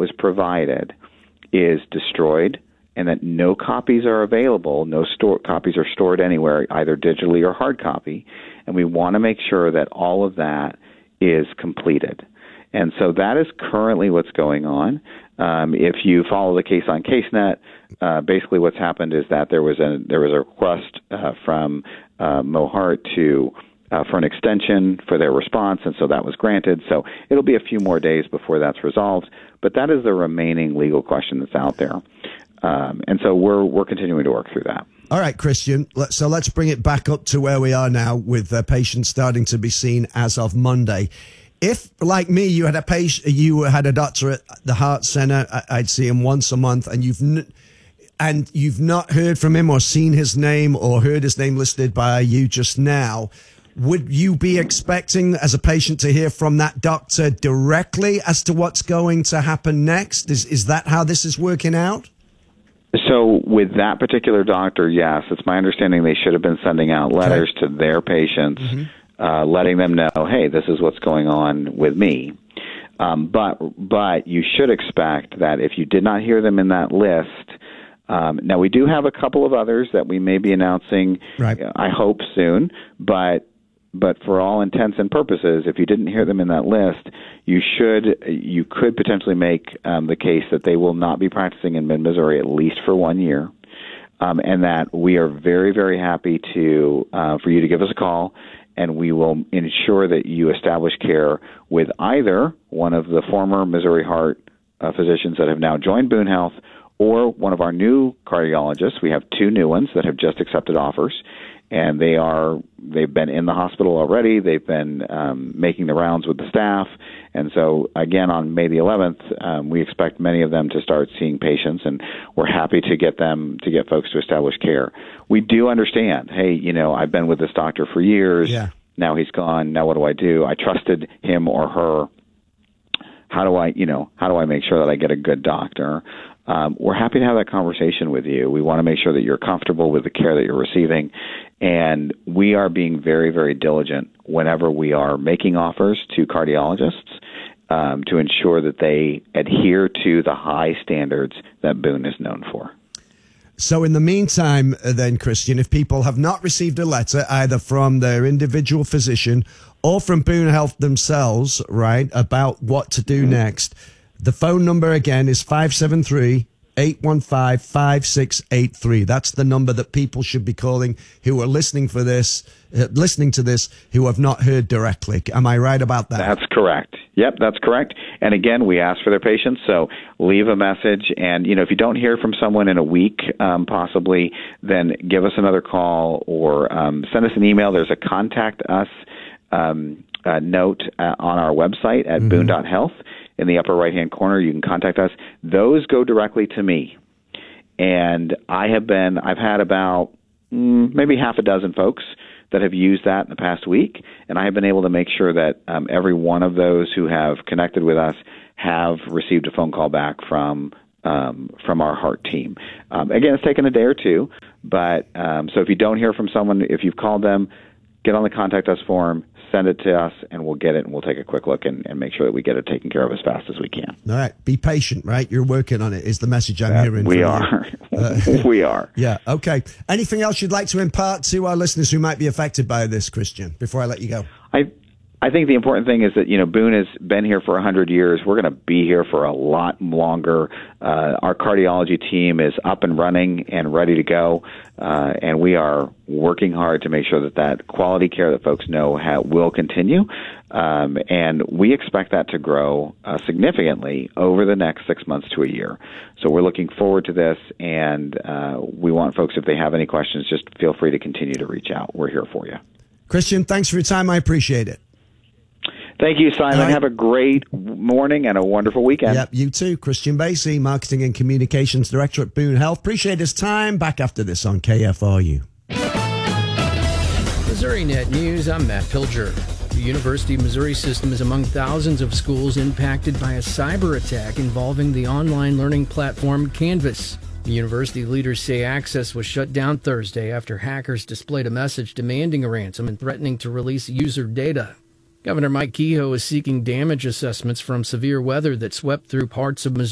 was provided is destroyed and that no copies are available, copies are stored anywhere, either digitally or hard copy, and we want to make sure that all of that is completed. And so that is currently what's going on. If you follow the case on CaseNet, basically what's happened is that there was a request from Mohart for an extension for their response, and so that was granted. So it'll be a few more days before that's resolved, but that is the remaining legal question that's out there. And so we're continuing to work through that. All right, Christian. So let's bring it back up to where we are now with patients starting to be seen as of Monday. If, like me, you had a doctor at the Heart Center, I'd see him once a month, and you've not heard from him or seen his name or heard his name listed by you just now, would you be expecting as a patient to hear from that doctor directly as to what's going to happen next? Is that how this is working out? So with that particular doctor, yes, it's my understanding they should have been sending out letters to their patients, letting them know, hey, this is what's going on with me. But you should expect that if you did not hear them in that list, now we do have a couple of others that we may be announcing, right, I hope soon, but for all intents and purposes, if you didn't hear them in that list, you could potentially make the case that they will not be practicing in Mid-Missouri at least for 1 year, and that we are very, very happy for you to give us a call, and we will ensure that you establish care with either one of the former Missouri Heart physicians that have now joined Boone Health or one of our new cardiologists. We have 2 new ones that have just accepted offers, and they've been in the hospital already. They've been making the rounds with the staff. And so, again, on May the 11th, we expect many of them to start seeing patients, and we're happy to get folks to establish care. We do understand, hey, I've been with this doctor for years. Yeah. Now he's gone. Now what do? I trusted him or her. How do I make sure that I get a good doctor? We're happy to have that conversation with you. We want to make sure that you're comfortable with the care that you're receiving, and we are being very, very diligent whenever we are making offers to cardiologists to ensure that they adhere to the high standards that Boone is known for. So in the meantime, then, Christian, if people have not received a letter either from their individual physician or from Boone Health themselves, right, about what to do next, the phone number again is 573-815-5683. That's the number that people should be calling who are listening to this, who have not heard directly. Am I right about that? That's correct. Yep, that's correct. And again, we ask for their patience, so leave a message. And, if you don't hear from someone in a week, possibly, then give us another call or send us an email. There's a contact us note on our website at boone.health. In the upper right-hand corner, you can contact us. Those go directly to me. And I've had about maybe half a dozen folks that have used that in the past week, and I have been able to make sure that every one of those who have connected with us have received a phone call back from our heart team. Again, it's taken a day or two, but so if you don't hear from someone, if you've called them, get on the contact us form, send it to us, and we'll get it, and we'll take a quick look and make sure that we get it taken care of as fast as we can. All right. Be patient, right? You're working on it is the message I'm hearing. We are. We are. Yeah. Okay. Anything else you'd like to impart to our listeners who might be affected by this, Christian, before I let you go? I think the important thing is that, Boone has been here for 100 years. We're going to be here for a lot longer. Our cardiology team is up and running and ready to go, and we are working hard to make sure that quality care that folks know will continue, and we expect that to grow significantly over the next 6 months to a year. So we're looking forward to this, and we want folks, if they have any questions, just feel free to continue to reach out. We're here for you. Christian, thanks for your time. I appreciate it. Thank you, Simon. Right. Have a great morning and a wonderful weekend. Yep, you too. Christian Basie, Marketing and Communications Director at Boone Health. Appreciate his time. Back after this on KFRU. Missouri Net News, I'm Matt Pilger. The University of Missouri system is among thousands of schools impacted by a cyber attack involving the online learning platform Canvas. The university leaders say access was shut down Thursday after hackers displayed a message demanding a ransom and threatening to release user data. Governor Mike Kehoe is seeking damage assessments from severe weather that swept through parts of Missouri